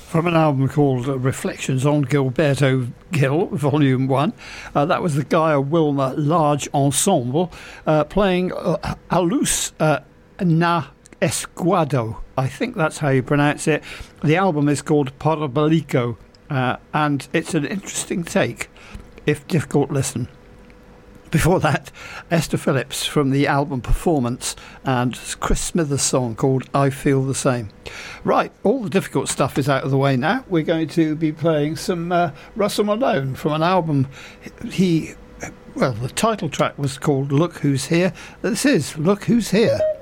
From an album called Reflections on Gilberto Gil, Volume 1. That was the Gaia Wilmer Large Ensemble playing A Luz Na Escuado. I think that's how you pronounce it. The album is called Parabolico, and it's an interesting take, if difficult listen. Before that, Esther Phillips from the album Performance and Chris Smithers' song called I Feel the Same. Right, all the difficult stuff is out of the way now. We're going to be playing some Russell Malone from an album. The title track was called Look Who's Here. This is Look Who's Here.